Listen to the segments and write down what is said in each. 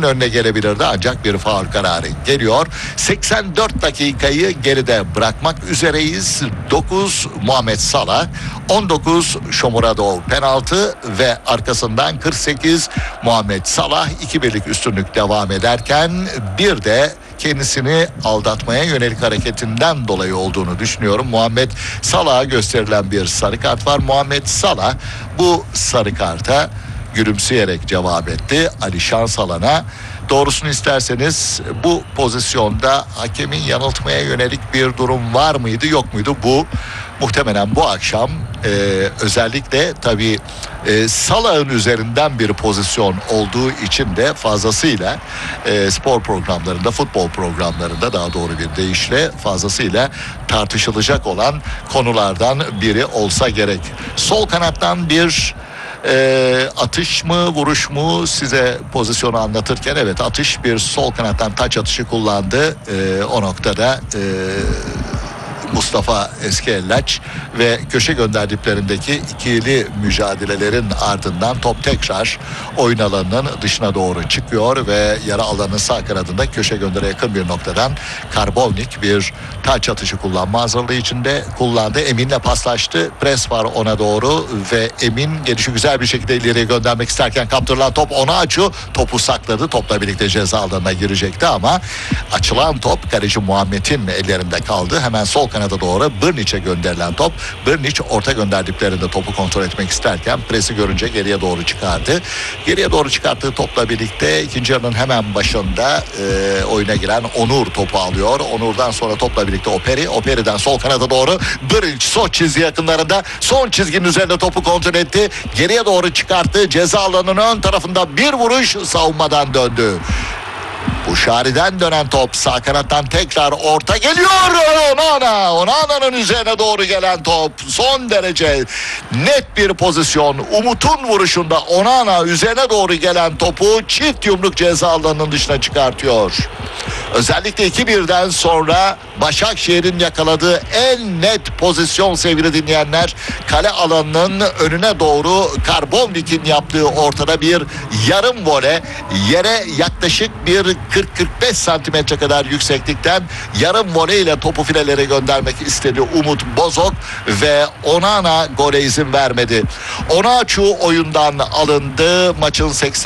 Fener'in önüne gelebilirdi ancak bir faul kararı geliyor. 84 dakikayı geride bırakmak üzereyiz. 9 Muhammed Salah, 19 Shomurodov penaltı ve arkasından 48 Muhammed Salah 2-1'lik üstünlük devam ederken bir de kendisini aldatmaya yönelik hareketinden dolayı olduğunu düşünüyorum. Muhammed Salah'a gösterilen bir sarı kart var. Muhammed Salah bu sarı karta gülümseyerek cevap etti. Ali Şansalan'a doğrusunu isterseniz bu pozisyonda hakemin yanıltmaya yönelik bir durum var mıydı yok muydu? Bu muhtemelen bu akşam özellikle tabii Salah'ın üzerinden bir pozisyon olduğu için de fazlasıyla spor programlarında, futbol programlarında daha doğru bir deyişle fazlasıyla tartışılacak olan konulardan biri olsa gerek. Sol kanattan bir atış mı vuruş mu size pozisyonu anlatırken evet atış, bir sol kanattan taç atışı kullandı. O noktada Mustafa Eskellaç ve köşe gönderdiklerindeki ikili mücadelelerin ardından top tekrar oyun alanının dışına doğru çıkıyor ve yara alanın sağ kanadında köşe göndere yakın bir noktadan Karbovnik bir taç atışı kullanma hazırlığı içinde kullandı. Emin'le paslaştı. Pres var ona doğru ve Emin gelişi güzel bir şekilde ileriye göndermek isterken kaptırılan top Onaçu topu sakladı. Topla birlikte ceza alanına girecekti ama açılan top kaleci Muhammed'in ellerinde kaldı. Hemen sol kanada doğru Brnić'e gönderilen top. Brnić orta gönderdiklerinde topu kontrol etmek isterken presi görünce geriye doğru çıkardı. Geriye doğru çıkarttığı topla birlikte ikinci yarının hemen başında oyuna giren Onur topu alıyor. Onur'dan sonra topla birlikte Operi'den sol kanada doğru Brnić son çizgi yakınlarında son çizginin üzerinde topu kontrol etti. Geriye doğru çıkarttı. Ceza alanının ön tarafında bir vuruş savunmadan döndü. Buşari'den dönen top sağ kanattan tekrar orta geliyor. Onana'nın üzerine doğru gelen top son derece net bir pozisyon. Umut'un vuruşunda Onana üzerine doğru gelen topu çift yumruk ceza alanının dışına çıkartıyor. Özellikle 2-1'den sonra Başakşehir'in yakaladığı en net pozisyon sevgili dinleyenler, kale alanının önüne doğru Karbovnik'in yaptığı ortada bir yarım vole, yere yaklaşık bir 40-45 santimetre kadar yükseklikten yarım voley ile topu filelere göndermek istedi Umut Bozok ve Onana gole izin vermedi. Onaçu oyundan alındı. Maçın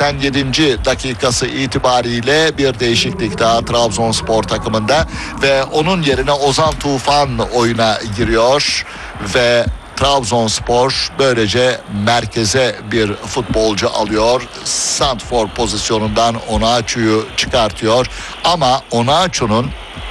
87. dakikası itibariyle bir değişiklik daha Trabzonspor takımında ve onun yerine Ozan Tufan oyuna giriyor ve Trabzonspor böylece merkeze bir futbolcu alıyor. Santfor pozisyonundan Onaçu'yu çıkartıyor. Ama Onaçu'nun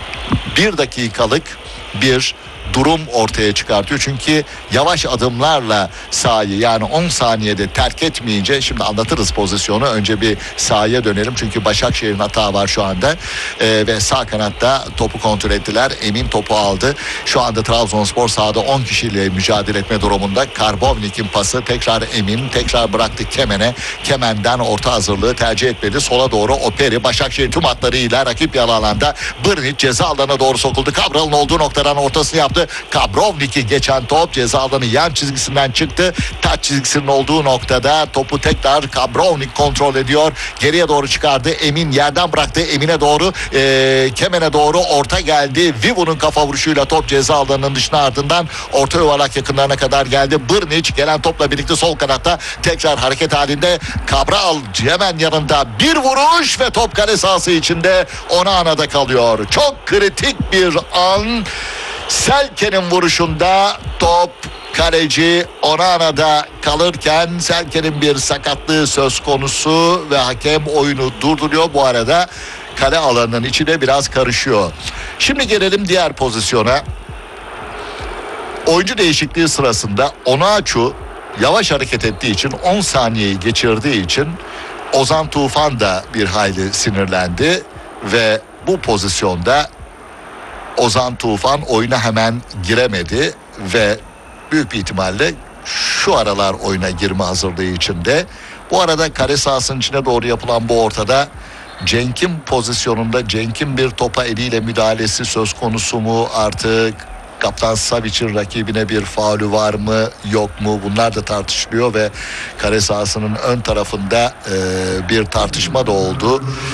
bir dakikalık bir durum ortaya çıkartıyor. Çünkü yavaş adımlarla sahayı, yani 10 saniyede terk etmeyince, şimdi anlatırız pozisyonu, önce bir sahaya dönelim. Çünkü Başakşehir'in hata var şu anda ve sağ kanatta topu kontrol ettiler. Emin topu aldı. Şu anda Trabzonspor sahada 10 kişiyle mücadele etme durumunda. Karbovnik'in pası tekrar Emin, tekrar bıraktı Kemen'e. Kemen'den orta hazırlığı tercih etmedi. Sola doğru Operi. Başakşehir tüm hatlarıyla rakip yarı alanda. Brnić ceza alanına doğru sokuldu. Kabral'ın olduğu noktadan ortasını yaptı. Karbovnik'i geçen top ceza alanı yan çizgisinden çıktı. Taç çizgisinin olduğu noktada topu tekrar Karbovnik kontrol ediyor. Geriye doğru çıkardı. Emin yerden bıraktı. Emin'e doğru, Kemen'e doğru orta geldi. Vivo'nun kafa vuruşuyla top ceza alanının dışına, ardından orta yuvarlak yakınlarına kadar geldi. Brnić gelen topla birlikte sol kanatta tekrar hareket halinde. Cabral hemen yanında bir vuruş ve top kale sahası içinde Onana'da kalıyor. Çok kritik bir an. Selke'nin vuruşunda top kaleci Onana'da kalırken Selke'nin bir sakatlığı söz konusu ve hakem oyunu durduruyor. Bu arada kale alanının içine biraz karışıyor. Şimdi gelelim diğer pozisyona. Oyuncu değişikliği sırasında Onaçu yavaş hareket ettiği için, 10 saniyeyi geçirdiği için Ozan Tufan da bir hayli sinirlendi ve bu pozisyonda Ozan Tufan oyuna hemen giremedi ve büyük bir ihtimalle şu aralar oyuna girme hazırlığı içinde. Bu arada kale sahasının içine doğru yapılan bu ortada Cenk'in pozisyonunda, Cenk'in bir topa eliyle müdahalesi söz konusu mu artık? Kaptan Savic'in rakibine bir faulü var mı yok mu, bunlar da tartışılıyor ve kale sahasının ön tarafında bir tartışma da oldu.